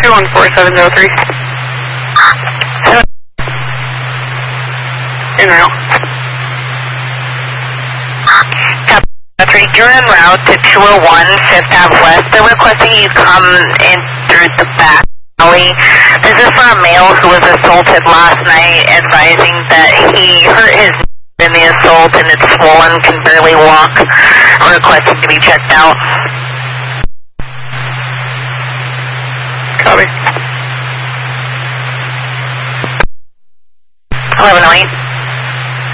214-703. En route. You're en route to 201 5th Ave West. They're requesting you come in through the back alley. This is for a male who was assaulted last night, advising that he hurt his knee in the assault and it's swollen, can barely walk, requesting to be checked out. Copy. 1108.